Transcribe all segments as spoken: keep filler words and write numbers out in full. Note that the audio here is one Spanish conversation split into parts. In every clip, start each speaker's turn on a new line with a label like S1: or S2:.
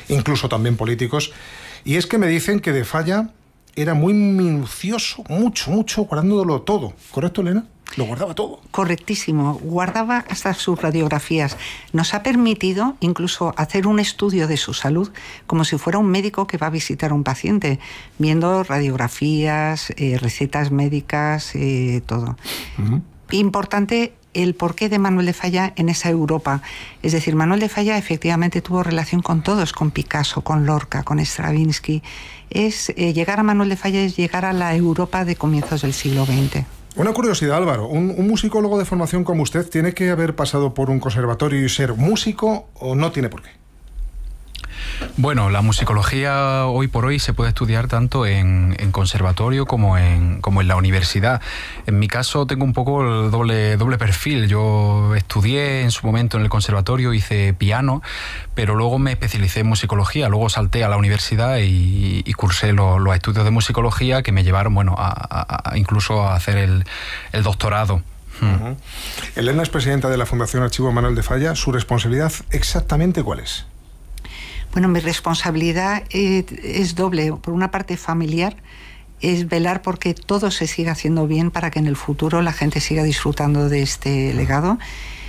S1: incluso también políticos. Y es que me dicen que de Falla era muy minucioso, mucho, mucho, guardándolo todo. ¿Correcto, Elena? Lo guardaba todo.
S2: Correctísimo. Guardaba hasta sus radiografías. Nos ha permitido incluso hacer un estudio de su salud como si fuera un médico que va a visitar a un paciente, viendo radiografías, eh, recetas médicas, eh, todo. Uh-huh. Importante el porqué de Manuel de Falla en esa Europa. Es decir, Manuel de Falla efectivamente tuvo relación con todos, con Picasso, con Lorca, con Stravinsky. Es, eh, llegar a Manuel de Falla es llegar a la Europa de comienzos del siglo veinte.
S1: Una curiosidad, Álvaro, ¿un, un musicólogo de formación como usted tiene que haber pasado por un conservatorio y ser músico o no tiene por qué?
S3: Bueno, la musicología hoy por hoy se puede estudiar tanto en, en conservatorio como en, como en la universidad. En mi caso tengo un poco el doble, doble perfil. Yo estudié en su momento en el conservatorio, hice piano, pero luego me especialicé en musicología. Luego salté a la universidad y, y cursé lo, los estudios de musicología que me llevaron, bueno, a, a, a incluso a hacer el, el doctorado.
S1: Uh-huh. Elena es presidenta de la Fundación Archivo Manuel de Falla. ¿Su responsabilidad exactamente cuál es?
S2: Bueno, mi responsabilidad eh, es doble. Por una parte familiar, es velar porque todo se siga haciendo bien para que en el futuro la gente siga disfrutando de este legado.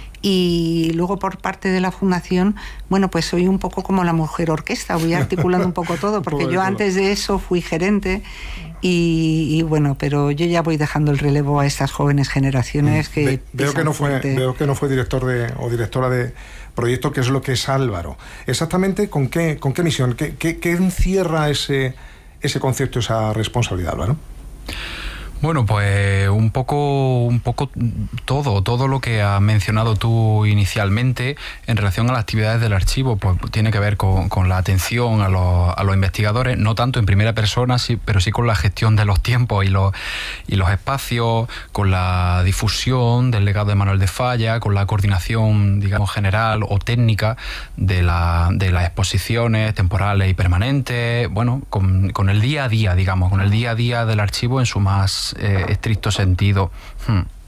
S2: Y luego por parte de la fundación, bueno, pues soy un poco como la mujer orquesta, voy articulando un poco todo, porque yo antes de eso fui gerente y, y bueno, pero yo ya voy dejando el relevo a estas jóvenes generaciones que...
S1: Ve, veo, que no fue, veo que no fue director de, o directora de proyecto, que es lo que es Álvaro. Exactamente, ¿con qué, con qué misión? ¿Qué, qué, qué encierra ese, ese concepto, esa responsabilidad, Álvaro?
S3: Bueno, pues un poco, un poco todo, todo lo que has mencionado tú inicialmente en relación a las actividades del archivo, pues tiene que ver con, con la atención a los, a los investigadores, no tanto en primera persona, sí, pero sí con la gestión de los tiempos y los, y los espacios, con la difusión del legado de Manuel de Falla, con la coordinación, digamos, general o técnica de, la, de las exposiciones temporales y permanentes, bueno, con, con el día a día, digamos, con el día a día del archivo en su más Eh, estricto sentido. Hmm.